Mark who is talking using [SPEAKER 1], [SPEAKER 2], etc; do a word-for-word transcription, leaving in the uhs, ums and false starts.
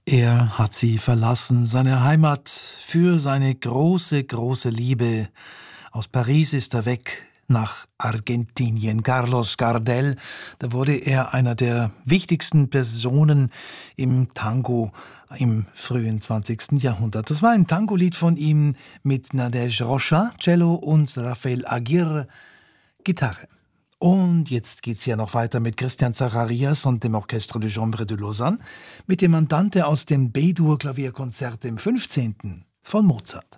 [SPEAKER 1] Er hat sie verlassen, seine Heimat, für seine große, große Liebe. Aus Paris ist er weg nach Argentinien. Carlos Gardel, da wurde er einer der wichtigsten Personen im Tango im frühen zwanzigsten Jahrhundert. Das war ein Tangolied von ihm mit Nadège Rocha, Cello und Rafael Aguirre, Gitarre. Und jetzt geht's ja noch weiter mit Christian Zacharias und dem Orchestre du Chambre de Lausanne mit dem Andante aus dem B-Dur-Klavierkonzert im fünfzehnten von Mozart.